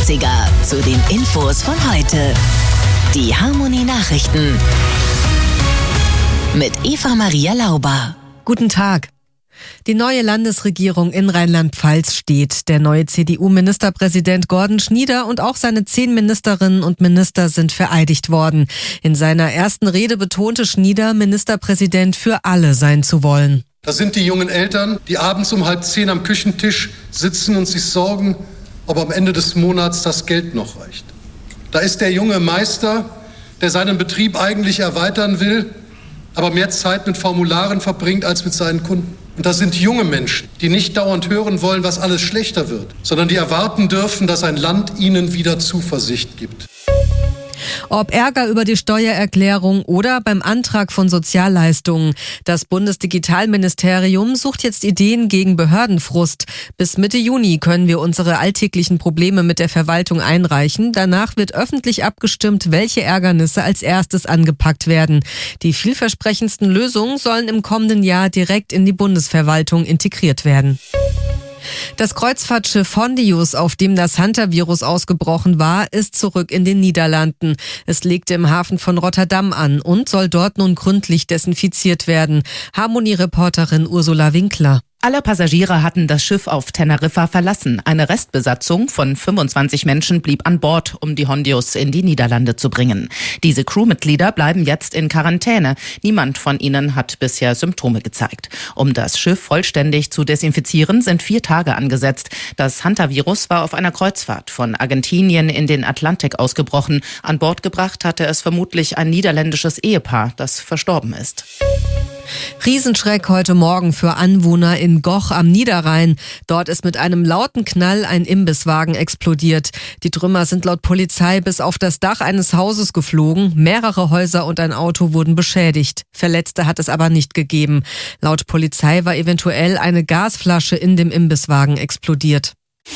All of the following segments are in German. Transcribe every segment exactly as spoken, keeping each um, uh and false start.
achtziger zu den Infos von heute. Die Harmonie Nachrichten mit Eva Maria Lauber. Guten Tag. Die neue Landesregierung in Rheinland-Pfalz steht. Der neue C D U-Ministerpräsident Gordon Schnieder und auch seine zehn Ministerinnen und Minister sind vereidigt worden. In seiner ersten Rede betonte Schnieder, Ministerpräsident für alle sein zu wollen. Das sind die jungen Eltern, die abends um halb zehn am Küchentisch sitzen und sich sorgen, ob am Ende des Monats das Geld noch reicht. Da ist der junge Meister, der seinen Betrieb eigentlich erweitern will, aber mehr Zeit mit Formularen verbringt als mit seinen Kunden. Und das sind junge Menschen, die nicht dauernd hören wollen, was alles schlechter wird, sondern die erwarten dürfen, dass ein Land ihnen wieder Zuversicht gibt. Ob Ärger über die Steuererklärung oder beim Antrag von Sozialleistungen. Das Bundesdigitalministerium sucht jetzt Ideen gegen Behördenfrust. Bis Mitte Juni können wir unsere alltäglichen Probleme mit der Verwaltung einreichen. Danach wird öffentlich abgestimmt, welche Ärgernisse als erstes angepackt werden. Die vielversprechendsten Lösungen sollen im kommenden Jahr direkt in die Bundesverwaltung integriert werden. Das Kreuzfahrtschiff Hondius, auf dem das Hantavirus ausgebrochen war, ist zurück in den Niederlanden. Es legte im Hafen von Rotterdam an und soll dort nun gründlich desinfiziert werden. Harmonie-Reporterin Ursula Winkler. Alle Passagiere hatten das Schiff auf Teneriffa verlassen. Eine Restbesatzung von fünfundzwanzig Menschen blieb an Bord, um die Hondius in die Niederlande zu bringen. Diese Crewmitglieder bleiben jetzt in Quarantäne. Niemand von ihnen hat bisher Symptome gezeigt. Um das Schiff vollständig zu desinfizieren, sind vier Tage angesetzt. Das Hantavirus war auf einer Kreuzfahrt von Argentinien in den Atlantik ausgebrochen. An Bord gebracht hatte es vermutlich ein niederländisches Ehepaar, das verstorben ist. Riesenschreck heute Morgen für Anwohner in Goch am Niederrhein. Dort ist mit einem lauten Knall ein Imbisswagen explodiert. Die Trümmer sind laut Polizei bis auf das Dach eines Hauses geflogen. Mehrere Häuser und ein Auto wurden beschädigt. Verletzte hat es aber nicht gegeben. Laut Polizei war eventuell eine Gasflasche in dem Imbisswagen explodiert.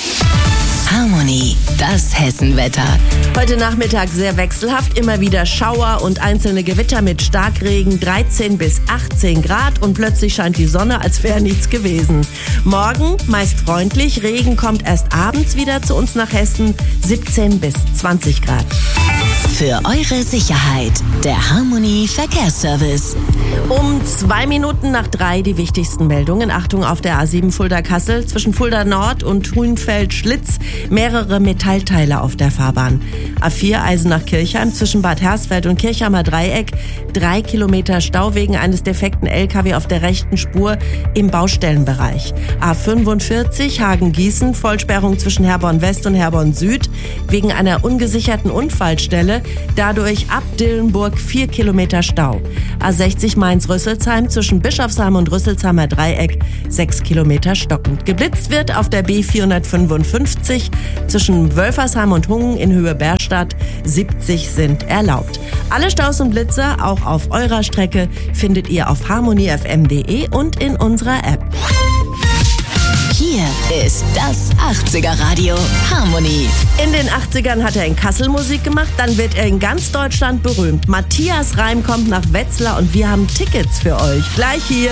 Harmonie, das Hessenwetter. Heute Nachmittag sehr wechselhaft, immer wieder Schauer und einzelne Gewitter mit Starkregen, dreizehn bis achtzehn Grad und plötzlich scheint die Sonne, als wäre nichts gewesen. Morgen meist freundlich, Regen kommt erst abends wieder zu uns nach Hessen, siebzehn bis zwanzig Grad. Für eure Sicherheit, der Harmonie Verkehrsservice. Um zwei Minuten nach drei die wichtigsten Meldungen. Achtung auf der A sieben Fulda-Kassel zwischen Fulda Nord und Huhnfeld-Schlitz. Mehrere Metallteile auf der Fahrbahn. A vier Eisenach-Kirchheim zwischen Bad Hersfeld und Kirchheimer Dreieck. Drei Kilometer Stau wegen eines defekten L K W auf der rechten Spur im Baustellenbereich. A fünfundvierzig Hagen-Gießen, Vollsperrung zwischen Herborn West und Herborn Süd wegen einer ungesicherten Unfallstelle. Dadurch ab Dillenburg vier Kilometer Stau. A sechzig Mainz-Rüsselsheim zwischen Bischofsheim und Rüsselsheimer Dreieck sechs Kilometer stockend. Geblitzt wird auf der B vierhundertfünfundfünfzig zwischen Wölfersheim und Hungen in Höhe Berstadt. siebzig sind erlaubt. Alle Staus und Blitzer, auch auf eurer Strecke, findet ihr auf harmonie f m punkt d e und in unserer App. Hier ist das achtziger Radio Harmonie. In den achtzigern hat er in Kassel Musik gemacht, dann wird er in ganz Deutschland berühmt. Matthias Reim kommt nach Wetzlar und wir haben Tickets für euch. Gleich hier.